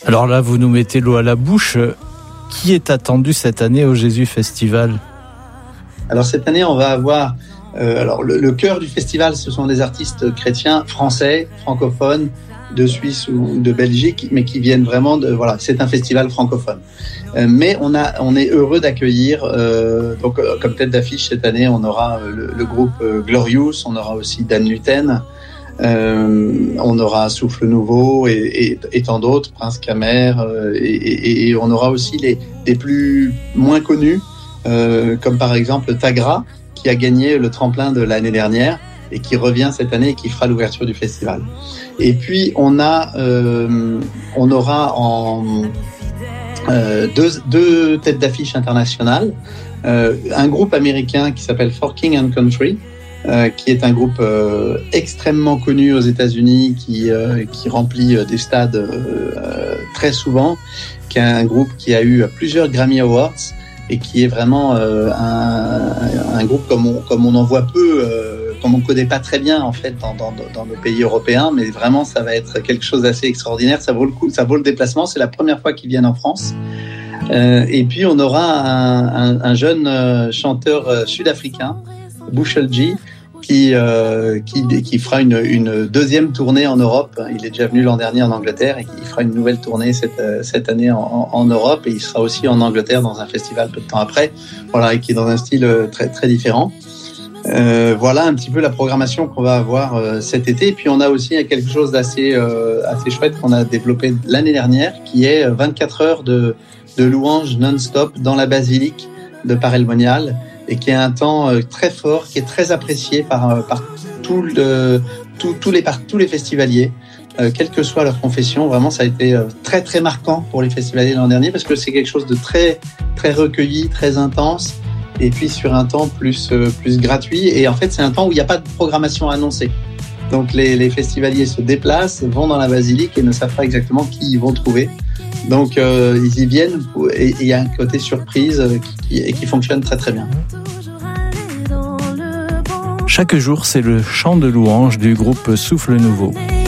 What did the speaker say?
Alors là, vous nous mettez l'eau à la bouche. Qui est attendu cette année au Jésus Festival ? Alors cette année, on va avoir le cœur du festival, ce sont des artistes chrétiens français, francophones, de Suisse ou de Belgique, mais qui viennent vraiment c'est un festival francophone. Mais on est heureux d'accueillir comme tête d'affiche cette année, on aura le groupe Glorious, on aura aussi Dan Luten, on aura Souffle Nouveau et tant d'autres, Prince Kamer, et on aura aussi les plus moins connus, comme par exemple Tagra, qui a gagné le tremplin de l'année dernière et qui revient cette année et qui fera l'ouverture du festival. Et puis on aura deux têtes d'affiche internationales, un groupe américain qui s'appelle For King and Country, qui est un groupe extrêmement connu aux États-Unis, qui remplit des stades très souvent, qui est un groupe qui a eu plusieurs Grammy Awards et qui est vraiment un groupe comme on en voit peu, comme on ne connaît pas très bien en fait dans nos pays européens, mais vraiment ça va être quelque chose d'assez extraordinaire. Ça vaut le coup, ça vaut le déplacement. C'est la première fois qu'ils viennent en France. Et puis on aura un jeune chanteur sud-africain, Bushel G, qui fera une deuxième tournée en Europe. Il est déjà venu l'an dernier en Angleterre et il fera une nouvelle tournée cette année en Europe, et il sera aussi en Angleterre dans un festival peu de temps après. Voilà, et qui est dans un style très très différent. Voilà un petit peu la programmation qu'on va avoir cet été. Et puis on a aussi quelque chose d'assez chouette qu'on a développé l'année dernière, qui est 24 heures de louanges non-stop dans la basilique de Paray-le-Monial, et qui est un temps très fort, qui est très apprécié par tous les festivaliers, quelle que soit leur confession. Vraiment, ça a été très très marquant pour les festivaliers l'an dernier, parce que c'est quelque chose de très très recueilli, très intense, et puis sur un temps plus gratuit. Et en fait, c'est un temps où il n'y a pas de programmation annoncée. Donc les festivaliers se déplacent, vont dans la basilique et ne savent pas exactement qui ils vont trouver. Donc ils y viennent et il y a un côté surprise qui fonctionne très très bien. Chaque jour, c'est le chant de louange du groupe Souffle Nouveau.